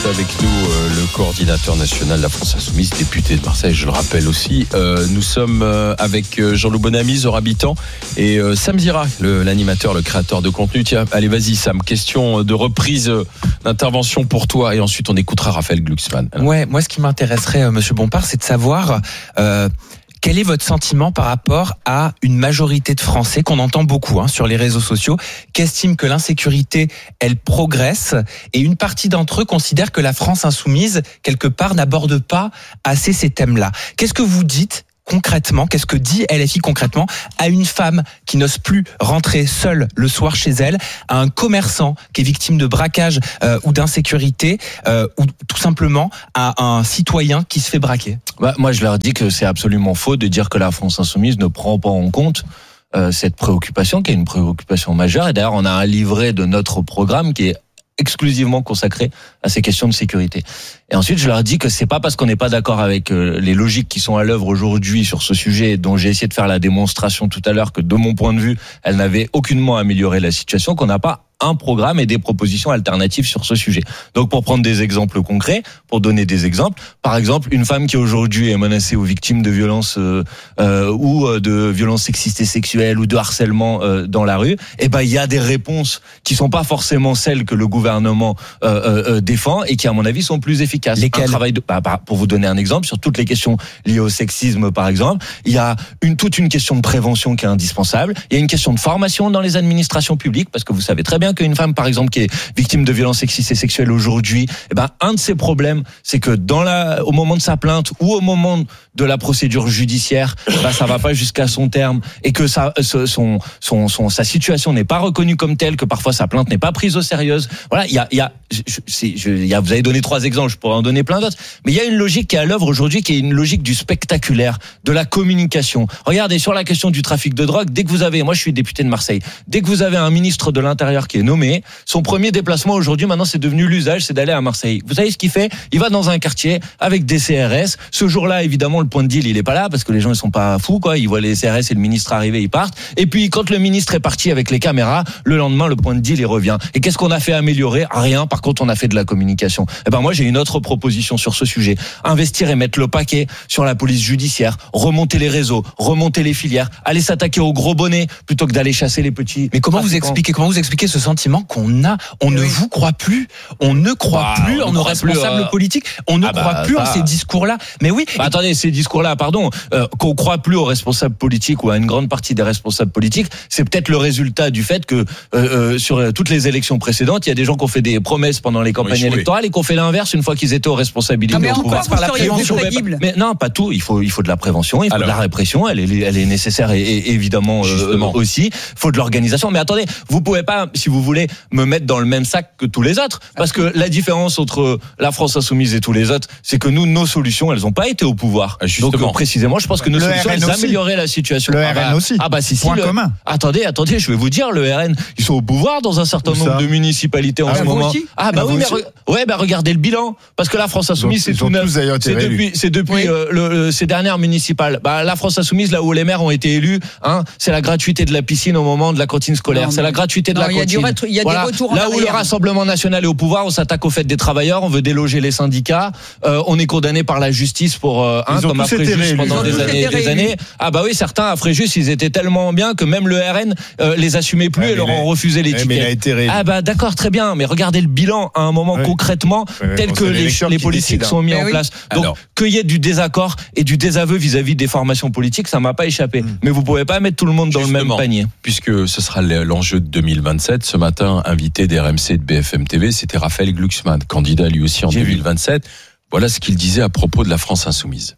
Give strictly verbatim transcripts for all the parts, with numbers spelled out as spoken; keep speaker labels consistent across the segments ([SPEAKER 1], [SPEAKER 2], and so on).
[SPEAKER 1] avec nous euh, le coordinateur national de la France Insoumise, député de Marseille, je le rappelle aussi. Euh, nous sommes euh, avec euh, Jean-Loup Bonamy, Zora Habitant, et euh, Sam Zira, le, l'animateur, le créateur de contenu. Tiens, allez, vas-y Sam, question de reprise euh, d'intervention pour toi, et ensuite on écoutera Raphaël Glucksmann.
[SPEAKER 2] Ouais, moi ce qui m'intéresserait, euh, Monsieur Bompard, c'est de savoir... Euh, Quel est votre sentiment par rapport à une majorité de Français qu'on entend beaucoup hein, sur les réseaux sociaux, qui estiment que l'insécurité, elle progresse, et une partie d'entre eux considèrent que la France insoumise, quelque part, n'aborde pas assez ces thèmes-là. Qu'est-ce que vous dites concrètement, qu'est-ce que dit L F I concrètement à une femme qui n'ose plus rentrer seule le soir chez elle, à un commerçant qui est victime de braquage euh, ou d'insécurité, euh, ou tout simplement à un citoyen qui se fait braquer?
[SPEAKER 3] Bah, moi, je leur dis que c'est absolument faux de dire que la France insoumise ne prend pas en compte euh, cette préoccupation, qui est une préoccupation majeure. Et d'ailleurs, on a un livret de notre programme qui est exclusivement consacré à ces questions de sécurité. Et ensuite, je leur dis que c'est pas parce qu'on n'est pas d'accord avec euh, les logiques qui sont à l'œuvre aujourd'hui sur ce sujet, dont j'ai essayé de faire la démonstration tout à l'heure, que de mon point de vue, elles n'avaient aucunement amélioré la situation, qu'on n'a pas un programme et des propositions alternatives sur ce sujet. Donc, pour prendre des exemples concrets, pour donner des exemples, par exemple, une femme qui aujourd'hui est menacée ou victime de violences euh, euh, ou de violences sexistes et sexuelles ou de harcèlement euh, dans la rue, eh ben il y a des réponses qui sont pas forcément celles que le gouvernement euh, euh, défend et qui, à mon avis, sont plus efficaces.
[SPEAKER 2] Lesquelles ?
[SPEAKER 3] Un travail de, bah, bah, pour vous donner un exemple, sur toutes les questions liées au sexisme, par exemple, il y a une toute une question de prévention qui est indispensable. Il y a une question de formation dans les administrations publiques, parce que vous savez très bien qu'une femme, par exemple, qui est victime de violences sexistes et sexuelles aujourd'hui, eh ben, un de ses problèmes, c'est que dans la, au moment de sa plainte ou au moment de la procédure judiciaire, bah, ça va pas jusqu'à son terme et que ça, son, son, son, sa situation n'est pas reconnue comme telle, que parfois sa plainte n'est pas prise au sérieux. Voilà, il y a, il y a, je, c'est, je, il y a, vous avez donné trois exemples, je pourrais en donner plein d'autres, mais il y a une logique qui est à l'œuvre aujourd'hui, qui est une logique du spectaculaire, de la communication. Regardez, sur la question du trafic de drogue, dès que vous avez, moi je suis député de Marseille, dès que vous avez un ministre de l'Intérieur qui est nommé, son premier déplacement aujourd'hui, maintenant, c'est devenu l'usage, c'est d'aller à Marseille. Vous savez ce qu'il fait ? Il va dans un quartier avec des C R S. Ce jour-là, évidemment, le point de deal, il est pas là parce que les gens, ils sont pas fous, quoi. Ils voient les C R S et le ministre arriver, ils partent. Et puis, quand le ministre est parti avec les caméras, le lendemain, le point de deal, il revient. Et qu'est-ce qu'on a fait améliorer ? Rien. Par contre, on a fait de la communication. Eh ben, moi, j'ai une autre proposition sur ce sujet. Investir et mettre le paquet sur la police judiciaire, remonter les réseaux, remonter les filières, aller s'attaquer aux gros bonnets plutôt que d'aller chasser les petits.
[SPEAKER 2] Mais comment vous expliquez, comment vous expliquez ce sentiment qu'on a, on oui. ne vous croit plus, on ne croit bah, plus en nos responsables plus, euh... politiques, on ne ah croit bah, plus ça... en ces discours-là. Mais oui.
[SPEAKER 3] Bah, attendez, ces discours-là, pardon, euh, qu'on croit plus aux responsables politiques ou à une grande partie des responsables politiques, c'est peut-être le résultat du fait que euh, euh, sur toutes les élections précédentes, il y a des gens qui ont fait des promesses pendant les campagnes oui, électorales et qui ont fait l'inverse une fois qu'ils étaient aux responsabilités.
[SPEAKER 4] Non, mais
[SPEAKER 3] au pouvoir.
[SPEAKER 4] Par la prévention.
[SPEAKER 3] Mais non, pas tout. Il faut, il faut de la prévention, il faut Alors. de la répression. Elle est, elle est nécessaire et, et évidemment euh, aussi. Il faut de l'organisation. Mais attendez, vous pouvez pas, si vous voulez, me mettre dans le même sac que tous les autres. Parce que la différence entre la France insoumise et tous les autres, c'est que nous, nos solutions, elles n'ont pas été au pouvoir.
[SPEAKER 1] Justement.
[SPEAKER 3] Donc précisément, je pense que nos
[SPEAKER 5] le
[SPEAKER 3] solutions,
[SPEAKER 5] R N
[SPEAKER 3] elles
[SPEAKER 5] aussi.
[SPEAKER 3] amélioraient la situation.
[SPEAKER 5] Le
[SPEAKER 3] ah
[SPEAKER 5] R N
[SPEAKER 3] bah,
[SPEAKER 5] aussi.
[SPEAKER 3] Ah bah si, si.
[SPEAKER 5] Point
[SPEAKER 3] le...
[SPEAKER 5] commun.
[SPEAKER 3] Attendez, attendez, je vais vous dire, le R N, ils sont au pouvoir dans un certain
[SPEAKER 5] Où
[SPEAKER 3] nombre
[SPEAKER 5] ça
[SPEAKER 3] de municipalités en
[SPEAKER 5] ah,
[SPEAKER 3] ce moment.
[SPEAKER 4] Aussi
[SPEAKER 3] Ah bah
[SPEAKER 5] ah,
[SPEAKER 3] oui, mais
[SPEAKER 5] aussi.
[SPEAKER 3] re... ouais, bah regardez le bilan. Parce que la France insoumise,
[SPEAKER 5] Donc,
[SPEAKER 3] c'est tout neuf. C'est depuis, c'est depuis
[SPEAKER 4] oui.
[SPEAKER 3] euh, le, le, ces dernières municipales. Bah la France insoumise, là où les maires ont été élus, hein, c'est la gratuité de la piscine au moment de la cantine scolaire. Non, c'est la gratuité de
[SPEAKER 4] non,
[SPEAKER 3] la
[SPEAKER 4] y a
[SPEAKER 3] cantine.
[SPEAKER 4] Il y a
[SPEAKER 3] voilà.
[SPEAKER 4] des retours en
[SPEAKER 3] Là où
[SPEAKER 4] arrière.
[SPEAKER 3] le Rassemblement national est au pouvoir, on s'attaque aux fêtes des travailleurs, on veut déloger les syndicats, euh, on est condamné par la justice pour euh, hein, comme à Fréjus pendant des années et des années. Ah bah oui, certains à Fréjus, ils étaient tellement bien que même le R N euh, les assumait plus ouais, et leur ont refusé les tickets. Ah bah d'accord, très bien, mais regardez le bilan à un moment ouais. concrètement
[SPEAKER 5] ouais,
[SPEAKER 3] tel
[SPEAKER 5] bon,
[SPEAKER 3] que les, les politiques sont mis mais en oui. place. Donc Alors. qu'il y ait du désaccord et du désaveu vis-à-vis des formations politiques, ça m'a pas échappé. Mmh. Mais vous pouvez pas mettre tout le monde dans Justement, le même panier.
[SPEAKER 1] Puisque ce sera l'enjeu de deux mille vingt-sept, ce matin, invité d'R M C et de B F M T V, c'était Raphaël Glucksmann, candidat lui aussi en J'ai deux mille vingt-sept. Vu. Voilà ce qu'il disait à propos de la France insoumise.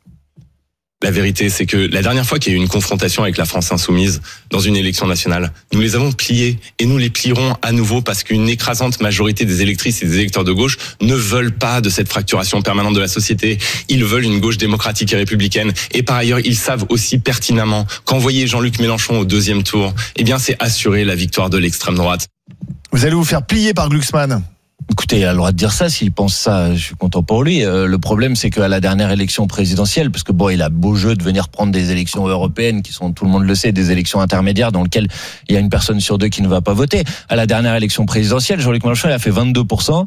[SPEAKER 6] La vérité, c'est que la dernière fois qu'il y a eu une confrontation avec la France insoumise dans une élection nationale, nous les avons pliés et nous les plierons à nouveau parce qu'une écrasante majorité des électrices et des électeurs de gauche ne veulent pas de cette fracturation permanente de la société. Ils veulent une gauche démocratique et républicaine. Et par ailleurs, ils savent aussi pertinemment qu'envoyer Jean-Luc Mélenchon au deuxième tour, eh bien, c'est assurer la victoire de l'extrême droite.
[SPEAKER 5] Vous allez vous faire plier par Glucksmann.
[SPEAKER 3] Écoutez, il a le droit de dire ça, s'il pense ça, je suis content pour lui. Euh, le problème, c'est qu'à la dernière élection présidentielle, parce que bon, il a beau jeu de venir prendre des élections européennes, qui sont, tout le monde le sait, des élections intermédiaires dans lesquelles il y a une personne sur deux qui ne va pas voter. À la dernière élection présidentielle, Jean-Luc Mélenchon, il a fait vingt-deux pour cent.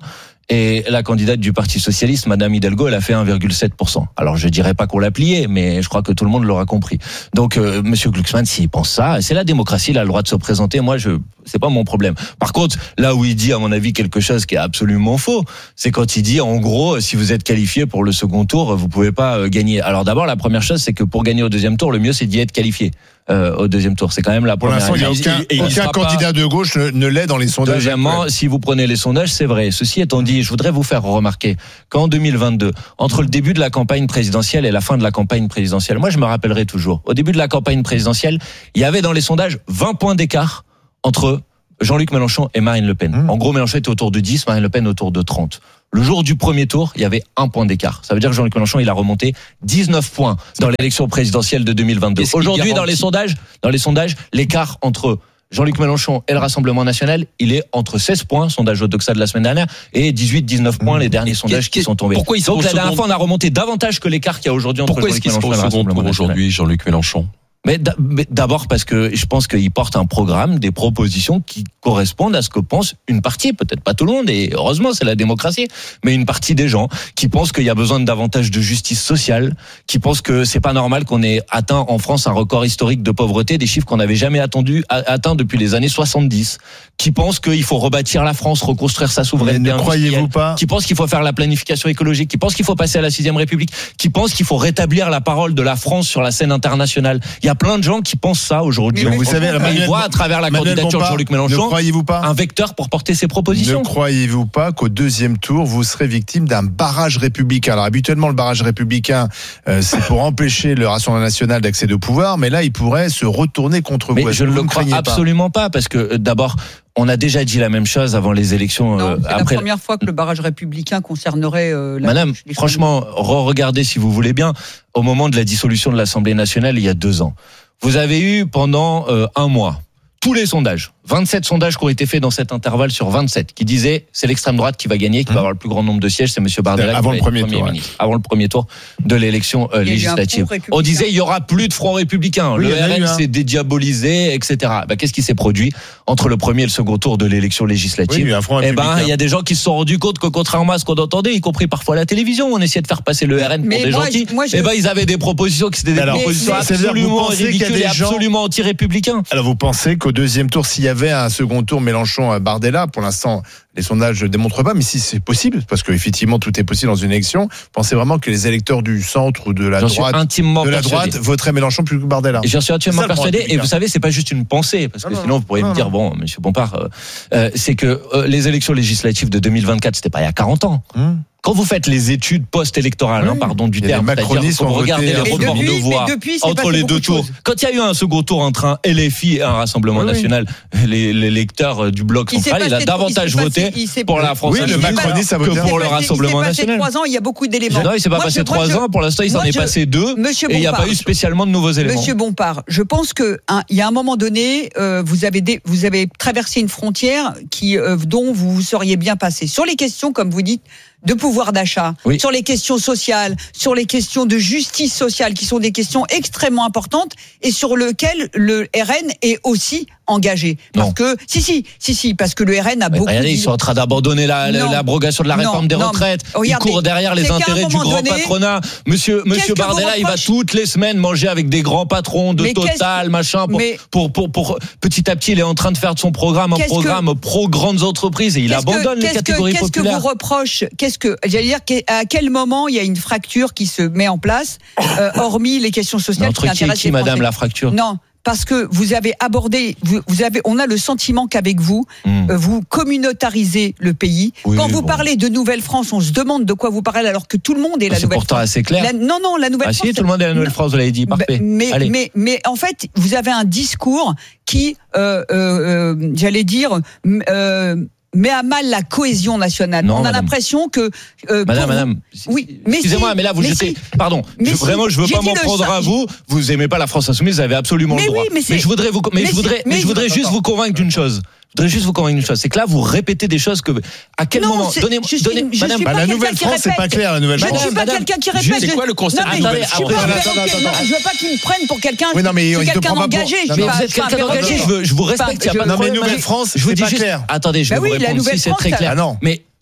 [SPEAKER 3] Et la candidate du Parti socialiste, Madame Hidalgo, elle a fait un virgule sept pour cent. Alors je dirais pas qu'on l'a plié, mais je crois que tout le monde l'aura compris. Donc euh, Monsieur Glucksmann, s'il pense ça, c'est la démocratie, il a le droit de se présenter. Moi, je, c'est pas mon problème. Par contre, là où il dit, à mon avis, quelque chose qui est absolument faux, c'est quand il dit, en gros, si vous êtes qualifié pour le second tour, vous pouvez pas gagner. Alors d'abord, la première chose, c'est que pour gagner au deuxième tour, le mieux, c'est d'y être qualifié. Euh, au deuxième tour, c'est quand même la
[SPEAKER 5] Pour
[SPEAKER 3] première.
[SPEAKER 5] l'instant, il n'y a aucun,
[SPEAKER 3] Et il
[SPEAKER 5] aucun candidat pas... de gauche ne, ne l'est dans les sondages.
[SPEAKER 3] Deuxièmement, si vous prenez les sondages, c'est vrai. Ceci étant dit, je voudrais vous faire remarquer qu'en deux mille vingt-deux, entre le début de la campagne présidentielle et la fin de la campagne présidentielle, moi je me rappellerai toujours, au début de la campagne présidentielle, il y avait dans les sondages vingt points d'écart entre Jean-Luc Mélenchon et Marine Le Pen. Mmh. En gros, Mélenchon était autour de dix, Marine Le Pen autour de trente. Le jour du premier tour, il y avait un point d'écart. Ça veut dire que Jean-Luc Mélenchon, il a remonté dix-neuf points dans l'élection présidentielle de deux mille vingt-deux. Aujourd'hui, dans les sondages, dans les sondages, l'écart entre Jean-Luc Mélenchon et le Rassemblement national, il est entre seize points, sondage Odoxa de la semaine dernière, et dix-huit dix-neuf points, les derniers sondages qui sont tombés.
[SPEAKER 1] Pourquoi ils sont
[SPEAKER 3] Donc la
[SPEAKER 1] second...
[SPEAKER 3] dernière fois, on a remonté davantage que l'écart qu'il y a aujourd'hui entre
[SPEAKER 1] Pourquoi
[SPEAKER 3] Jean-Luc
[SPEAKER 1] est-ce
[SPEAKER 3] Mélenchon et le Rassemblement national.
[SPEAKER 1] Aujourd'hui, Jean-Luc Mélenchon.
[SPEAKER 3] Mais d'abord parce que je pense qu'il porte un programme, des propositions qui correspondent à ce que pense une partie, peut-être pas tout le monde, et heureusement c'est la démocratie, mais une partie des gens qui pensent qu'il y a besoin de davantage de justice sociale, qui pensent que c'est pas normal qu'on ait atteint en France un record historique de pauvreté, des chiffres qu'on n'avait jamais attendu, atteint depuis les années soixante-dix, qui pensent qu'il faut rebâtir la France, reconstruire sa souveraineté industrielle,
[SPEAKER 5] croyez-vous pas
[SPEAKER 3] qui pensent qu'il faut faire la planification écologique, qui pensent qu'il faut passer à la sixième République, qui pensent qu'il faut rétablir la parole de la France sur la scène internationale. Il y a plein de gens qui pensent ça aujourd'hui.
[SPEAKER 5] Mais vous savez,
[SPEAKER 3] ils voient à travers la
[SPEAKER 5] Manuel
[SPEAKER 3] candidature
[SPEAKER 5] Bompard,
[SPEAKER 3] de Jean-Luc Mélenchon,
[SPEAKER 5] ne croyez-vous pas
[SPEAKER 3] un vecteur pour porter ses propositions.
[SPEAKER 5] Ne croyez-vous pas qu'au deuxième tour, vous serez victime d'un barrage républicain? Alors habituellement, le barrage républicain, euh, c'est pour empêcher le Rassemblement national d'accéder au pouvoir, mais là, il pourrait se retourner contre
[SPEAKER 3] mais
[SPEAKER 5] vous.
[SPEAKER 3] Mais je ne le crois absolument pas, parce que euh, d'abord, on a déjà dit la même chose avant les élections.
[SPEAKER 4] Non,
[SPEAKER 3] euh,
[SPEAKER 4] c'est
[SPEAKER 3] après...
[SPEAKER 4] la première fois que le barrage républicain concernerait euh, la
[SPEAKER 3] Madame,
[SPEAKER 4] gauche,
[SPEAKER 3] franchement, re-regardez si vous voulez bien, au moment de la dissolution de l'Assemblée nationale, il y a deux ans. Vous avez eu pendant euh, un mois tous les sondages, vingt-sept sondages qui ont été faits dans cet intervalle sur vingt-sept, qui disaient c'est l'extrême droite qui va gagner, qui mmh. va avoir le plus grand nombre de sièges, c'est Monsieur Bardella
[SPEAKER 5] avant
[SPEAKER 3] qui
[SPEAKER 5] le
[SPEAKER 3] va être
[SPEAKER 5] premier
[SPEAKER 3] Premier
[SPEAKER 5] tour,
[SPEAKER 3] ministre, ouais. avant le premier tour de l'élection euh, législative. On disait il y aura plus de front républicain, oui, le R N s'est dédiabolisé, et cetera. Bah, qu'est-ce qui s'est produit entre le premier et le second tour de l'élection législative?
[SPEAKER 5] Oui, un front
[SPEAKER 3] eh
[SPEAKER 5] républicain.
[SPEAKER 3] ben, il y a des gens qui se sont rendus compte que contrairement à ce qu'on entendait, y compris parfois à la télévision, on essayait de faire passer le R N
[SPEAKER 4] mais
[SPEAKER 3] pour des
[SPEAKER 4] moi,
[SPEAKER 3] gentils.
[SPEAKER 4] Moi, je...
[SPEAKER 3] Eh ben, ils avaient des propositions qui étaient des
[SPEAKER 5] alors,
[SPEAKER 3] propositions
[SPEAKER 5] mais,
[SPEAKER 3] absolument ridicules et
[SPEAKER 5] gens...
[SPEAKER 3] absolument anti-républicains.
[SPEAKER 5] Alors, vous pensez qu'au deuxième tour, s'il y avait un second tour Mélenchon-Bardella, pour l'instant, les sondages ne démontrent pas, mais si c'est possible, parce qu'effectivement tout est possible dans une élection, pensez vraiment que les électeurs du centre ou de la
[SPEAKER 3] J'en
[SPEAKER 5] droite,
[SPEAKER 3] de la
[SPEAKER 5] droite voteraient Mélenchon plus que Bardella?
[SPEAKER 3] J'en suis intimement persuadé, et vous savez, c'est pas juste une pensée, parce que non, sinon vous pourriez non, me dire, non. bon, Monsieur Bompard, euh, euh, c'est que euh, les élections législatives de deux mille vingt-quatre, c'était pas il y a quarante ans. Hum. Quand vous faites les études post-électorales, oui, hein, pardon du terme, c'est-à-dire quand vous regardez les reports de voix
[SPEAKER 4] depuis,
[SPEAKER 3] entre les deux tours, quand il y a eu un second tour entre un L F I et un Rassemblement oui, national, les, les lecteurs du bloc central, il, il a davantage voté pour la France
[SPEAKER 5] oui, le macronisme
[SPEAKER 3] que pour le Rassemblement national.
[SPEAKER 4] Il s'est passé trois ans, il y a beaucoup d'éléments.
[SPEAKER 3] Non, il s'est pas passé trois ans, pour l'instant, il s'en est passé deux, et il n'y a pas eu spécialement de nouveaux éléments.
[SPEAKER 4] Monsieur Bompard, je pense que il y a un moment donné, vous avez vous avez traversé une frontière qui dont vous vous seriez bien passé. Sur les questions, comme vous dites, de pouvoir d'achat, oui. sur les questions sociales, sur les questions de justice sociale, qui sont des questions extrêmement importantes et sur lesquelles le R N est aussi engagé. Parce non. que, si, si, si, si, parce que le R N a
[SPEAKER 3] mais
[SPEAKER 4] beaucoup...
[SPEAKER 3] Regardez, ils sont en train d'abandonner la, non. l'abrogation de la réforme non. des retraites. Non. Regardez, ils courent derrière les intérêts du grand donné, patronat. Monsieur, monsieur Bardella, il va toutes les semaines manger avec des grands patrons de mais Total, machin, pour, mais pour, pour, pour, pour, petit à petit, il est en train de faire de son programme un programme que, pro-grandes entreprises et il abandonne
[SPEAKER 4] que,
[SPEAKER 3] les catégories
[SPEAKER 4] que, qu'est-ce
[SPEAKER 3] populaires.
[SPEAKER 4] Qu'est-ce que vous reproche, qu'est-ce que, j'allais dire, à quel moment il y a une fracture qui se met en place, euh, hormis les questions sociales
[SPEAKER 3] entre
[SPEAKER 4] qui intéressent
[SPEAKER 3] qui,
[SPEAKER 4] les Français.
[SPEAKER 3] Madame, la fracture?
[SPEAKER 4] Non. Parce que vous avez abordé, vous, vous avez, on a le sentiment qu'avec vous, mmh. euh, vous communautarisez le pays. Oui, Quand vous bon. parlez de Nouvelle-France, on se demande de quoi vous parlez alors que tout le monde est la Nouvelle-France.
[SPEAKER 3] C'est pourtant assez clair.
[SPEAKER 4] La, non, non, la Nouvelle-France.
[SPEAKER 3] Ah si, tout le monde est la Nouvelle-France, vous l'avez dit, parfait.
[SPEAKER 4] Mais,
[SPEAKER 3] Allez.
[SPEAKER 4] mais, mais en fait, vous avez un discours qui, euh, euh, euh, j'allais dire, euh, met à mal la cohésion nationale.
[SPEAKER 3] Non,
[SPEAKER 4] on a
[SPEAKER 3] madame.
[SPEAKER 4] l'impression que
[SPEAKER 3] euh, madame, madame,
[SPEAKER 4] oui, mais
[SPEAKER 3] excusez-moi,
[SPEAKER 4] si,
[SPEAKER 3] mais là vous
[SPEAKER 4] mais
[SPEAKER 3] jetez.
[SPEAKER 4] Si,
[SPEAKER 3] pardon, je,
[SPEAKER 4] si,
[SPEAKER 3] vraiment, je veux pas m'en prendre
[SPEAKER 4] ça.
[SPEAKER 3] à vous. Vous aimez pas la France insoumise, vous avez absolument
[SPEAKER 4] mais
[SPEAKER 3] le droit.
[SPEAKER 4] Oui, mais,
[SPEAKER 3] mais je voudrais vous, mais,
[SPEAKER 4] mais
[SPEAKER 3] je voudrais, mais, mais je voudrais juste attends. vous convaitre d'une chose. Je voudrais juste vous convaincre d'une chose, c'est que là vous répétez des choses que à quel
[SPEAKER 4] non,
[SPEAKER 3] moment donnez
[SPEAKER 4] je suis,
[SPEAKER 3] donnez
[SPEAKER 4] je
[SPEAKER 3] madame
[SPEAKER 4] suis
[SPEAKER 5] bah, la Nouvelle-France c'est pas clair la Nouvelle-France.
[SPEAKER 4] Je suis pas quelqu'un qui répète.
[SPEAKER 1] C'est quoi le concept de Nouvelle-France?
[SPEAKER 4] Je veux pas qu'ils me prennent pour quelqu'un
[SPEAKER 5] oui, non, mais
[SPEAKER 4] quelqu'un engagé.
[SPEAKER 3] Mais vous êtes quelqu'un d'engagé, je vous respecte, il y a pas de
[SPEAKER 5] problème.
[SPEAKER 3] Non mais
[SPEAKER 5] Nouvelle-France,
[SPEAKER 3] je vous
[SPEAKER 5] c'est
[SPEAKER 3] dis
[SPEAKER 5] pas
[SPEAKER 3] juste
[SPEAKER 5] clair.
[SPEAKER 3] Attendez, je vais vous répondre si c'est très clair. Mais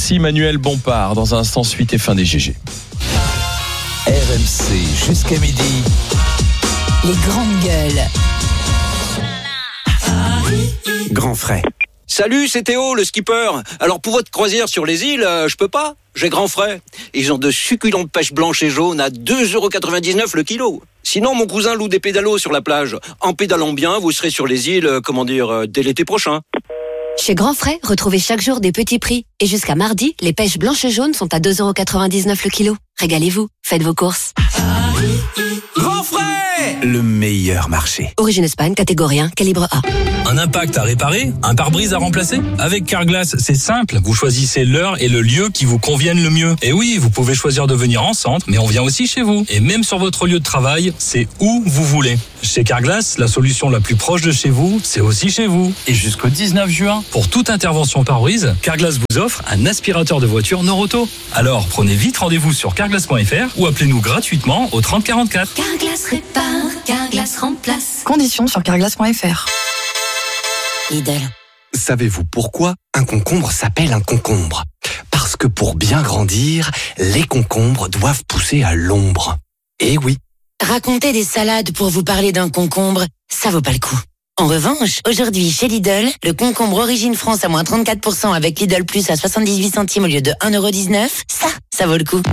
[SPEAKER 1] Merci Manuel Bompard. Dans un instant, suite et fin des G G.
[SPEAKER 7] R M C jusqu'à midi. les grandes gueules.
[SPEAKER 8] Grand frais.
[SPEAKER 9] Salut, c'est Théo, le skipper. Alors pour votre croisière sur les îles, euh, je peux pas. J'ai grand frais. Ils ont de succulentes pêches blanches et jaunes à deux euros quatre-vingt-dix-neuf le kilo. Sinon, mon cousin loue des pédalos sur la plage. En pédalant bien, vous serez sur les îles, euh, comment dire, euh, dès l'été prochain.
[SPEAKER 7] Chez Grand Frais, retrouvez chaque jour des petits prix. Et jusqu'à mardi, les pêches blanches et jaunes sont à deux euros quatre-vingt-dix-neuf le kilo. Régalez-vous, faites vos courses.
[SPEAKER 8] Grand frais, le meilleur marché.
[SPEAKER 7] Origine Espagne, catégorie un, calibre A.
[SPEAKER 10] Un impact à réparer, un pare-brise à remplacer. Avec Carglass, c'est simple. Vous choisissez l'heure et le lieu qui vous conviennent le mieux. Et oui, vous pouvez choisir de venir en centre, mais on vient aussi chez vous. Et même sur votre lieu de travail, c'est où vous voulez. Chez Carglass, la solution la plus proche de chez vous, c'est aussi chez vous. Et jusqu'au dix-neuf juin, pour toute intervention pare-brise, Carglass vous offre un aspirateur de voiture Noroto. Alors, prenez vite rendez-vous sur carglass point f r ou appelez-nous gratuitement au trente quarante-quatre.
[SPEAKER 7] Carglass répare, Carglass remplace.
[SPEAKER 11] Conditions sur carglass point f r.
[SPEAKER 7] Lidl.
[SPEAKER 8] Savez-vous pourquoi un concombre s'appelle un concombre ? Parce que pour bien grandir, les concombres doivent pousser à l'ombre. Eh oui.
[SPEAKER 7] Raconter des salades pour vous parler d'un concombre, ça vaut pas le coup. En revanche, aujourd'hui chez Lidl, le concombre Origine France à moins trente-quatre pour cent avec Lidl Plus à soixante-dix-huit centimes au lieu de un euro dix-neuf, ça, ça vaut le coup.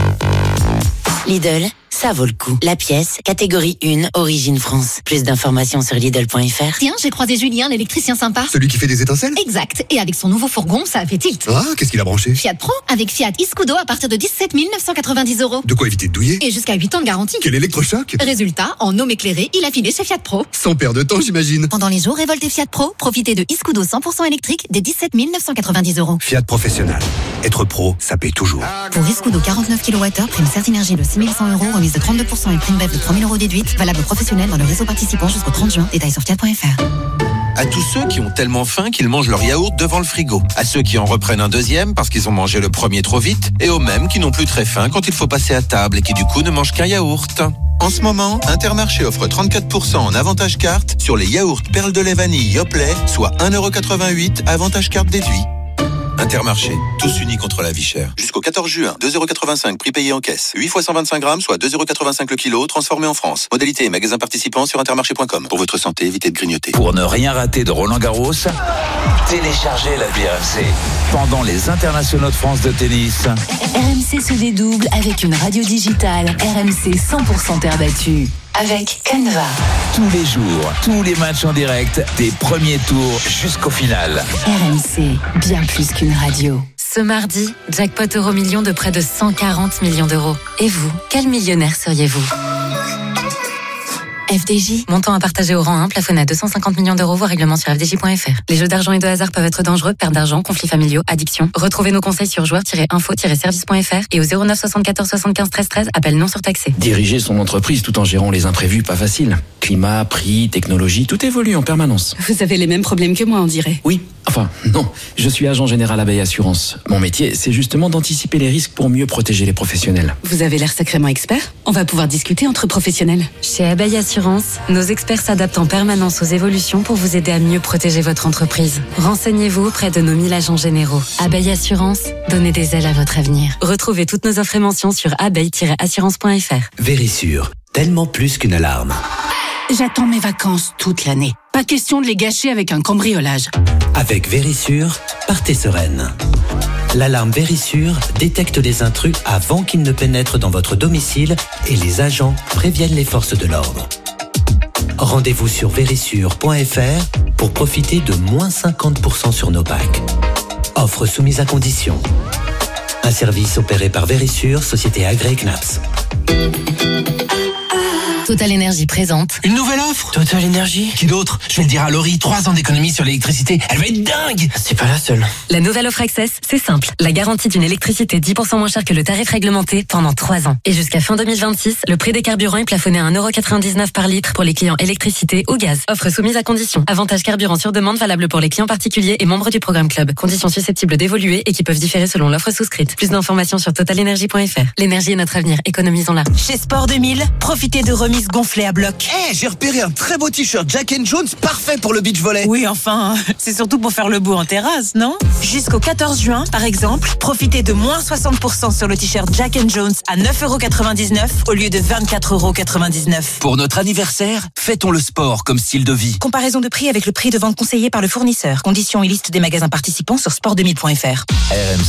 [SPEAKER 7] Lidl, ça vaut le coup. La pièce, catégorie un, Origine France. Plus d'informations sur Lidl point f r.
[SPEAKER 12] Tiens, j'ai croisé Julien, l'électricien sympa.
[SPEAKER 13] Celui qui fait des étincelles ?
[SPEAKER 12] Exact. Et avec son nouveau fourgon, ça a fait tilt.
[SPEAKER 13] Ah, qu'est-ce qu'il a branché ?
[SPEAKER 12] Fiat Pro, avec Fiat Iscudo à partir de dix-sept mille neuf cent quatre-vingt-dix euros.
[SPEAKER 13] De quoi éviter de douiller ?
[SPEAKER 12] Et jusqu'à huit ans de garantie.
[SPEAKER 13] Quel électrochoc ?
[SPEAKER 12] Résultat, en homme éclairé, il a filé chez Fiat Pro.
[SPEAKER 13] Sans perdre de temps, j'imagine.
[SPEAKER 12] Pendant les jours révoltés Fiat Pro, profitez de Iscudo cent pour cent électrique des dix-sept mille neuf cent quatre-vingt-dix euros.
[SPEAKER 8] Fiat Professionnel. Être pro, ça paye toujours.
[SPEAKER 12] Pour Iscudo quarante-neuf kilowattheures, prime Certinergie de six mille cent euros, remise de trente-deux pour cent et prime B E F de trois mille euros déduite, valable professionnel dans le réseau participant jusqu'au trente juin. Détails sur fiat point f r.
[SPEAKER 14] À tous ceux qui ont tellement faim qu'ils mangent leur yaourt devant le frigo. À ceux qui en reprennent un deuxième parce qu'ils ont mangé le premier trop vite. Et aux mêmes qui n'ont plus très faim quand il faut passer à table et qui du coup ne mangent qu'un yaourt. En ce moment, Intermarché offre trente-quatre pour cent en avantage carte sur les yaourts perles de lait vanille Yoplait, soit un euro quatre-vingt-huit avantage carte déduit. Intermarché, tous unis contre la vie chère. Jusqu'au quatorze juin, deux euros quatre-vingt-cinq prix payé en caisse. huit fois cent vingt-cinq grammes, soit deux euros quatre-vingt-cinq le kilo, transformé en France. Modalité et magasin participants sur intermarché point com. Pour votre santé, évitez de grignoter.
[SPEAKER 15] Pour ne rien rater de Roland Garros, téléchargez l'appli R M C. Pendant les internationaux de France de tennis,
[SPEAKER 7] R M C se dédouble avec une radio digitale. R M C cent pour cent terre battue. Avec Canva.
[SPEAKER 15] Tous les jours, tous les matchs en direct, des premiers tours jusqu'au final.
[SPEAKER 7] R M C, bien plus qu'une radio.
[SPEAKER 16] Ce mardi, jackpot euro million de près de cent quarante millions d'euros. Et vous, quel millionnaire seriez-vous ? F D J, montant à partager au rang un, plafonné à deux cent cinquante millions d'euros, voire règlement sur f d j point f r. Les jeux d'argent et de hasard peuvent être dangereux, perte d'argent, conflits familiaux, addiction. Retrouvez nos conseils sur joueurs tiret info tiret service point f r et au zéro neuf soixante-quatorze soixante-quinze treize treize, appel non surtaxé.
[SPEAKER 17] Diriger son entreprise tout en gérant les imprévus, pas facile. Climat, prix, technologie, tout évolue en permanence.
[SPEAKER 18] Vous avez les mêmes problèmes que moi, on dirait.
[SPEAKER 17] Oui, enfin, non. Je suis agent général Abeille Assurance. Mon métier, c'est justement d'anticiper les risques pour mieux protéger les professionnels.
[SPEAKER 18] Vous avez l'air sacrément expert. On va pouvoir discuter entre professionnels.
[SPEAKER 16] Chez Abeille Assurance, nos experts s'adaptent en permanence aux évolutions pour vous aider à mieux protéger votre entreprise. Renseignez-vous auprès de nos mille agents généraux. Abeille Assurance, donnez des ailes à votre avenir. Retrouvez toutes nos offres et mentions sur abeille tiret assurance point f r.
[SPEAKER 8] Vérissure, tellement plus qu'une alarme.
[SPEAKER 18] J'attends mes vacances toute l'année. Pas question de les gâcher avec un cambriolage.
[SPEAKER 8] Avec Vérissure, partez sereine. L'alarme Vérissure détecte les intrus avant qu'ils ne pénètrent dans votre domicile et les agents préviennent les forces de l'ordre. Rendez-vous sur vérissure point f r pour profiter de moins cinquante pour cent sur nos packs. Offre soumise à condition. Un service opéré par Vérissure, société agréée C N A P S.
[SPEAKER 16] Total Énergie présente.
[SPEAKER 19] Une nouvelle offre Total Énergie. Qui d'autre? Je vais le dire à Laurie, trois ans d'économie sur l'électricité. Elle va être dingue. C'est pas la seule.
[SPEAKER 16] La nouvelle offre Access, c'est simple. La garantie d'une électricité dix pour cent moins chère que le tarif réglementé pendant trois ans. Et jusqu'à fin deux mille vingt-six, le prix des carburants est plafonné à un euro quatre-vingt-dix-neuf par litre pour les clients électricité ou gaz. Offre soumise à condition. Avantage carburant sur demande valable pour les clients particuliers et membres du programme Club. Conditions susceptibles d'évoluer et qui peuvent différer selon l'offre souscrite. Plus d'informations sur total énergie point f r. L'énergie est notre avenir. Économisons-la.
[SPEAKER 20] Chez Sport deux mille, profitez de remis chemise gonflée à bloc.
[SPEAKER 19] Eh, hey, j'ai repéré un très beau t-shirt Jack and Jones, parfait pour le beach volley.
[SPEAKER 20] Oui, enfin, c'est surtout pour faire le beau en terrasse, non? Jusqu'au quatorze juin, par exemple, profitez de moins soixante pour cent sur le t-shirt Jack and Jones à neuf euros quatre-vingt-dix-neuf au lieu de vingt-quatre euros quatre-vingt-dix-neuf.
[SPEAKER 19] Pour notre anniversaire, fêtons le sport comme style de vie.
[SPEAKER 20] Comparaison de prix avec le prix de vente conseillé par le fournisseur. Conditions et liste des magasins participants sur sport deux mille point f r.